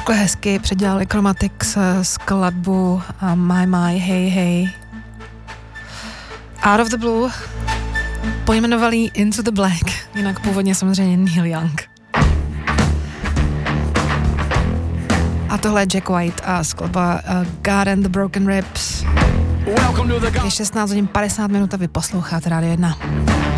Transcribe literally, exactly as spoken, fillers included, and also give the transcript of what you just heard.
Takhle hezky předělali Chromatics skladbu My My Hey Hey. Out of the Blue pojmenovali Into the Black, jinak původně samozřejmě Neil Young. A tohle je Jack White a skladba God and the Broken Ribs. Je šestnáct hodin padesát minut a vy posloucháte Rádio jedna.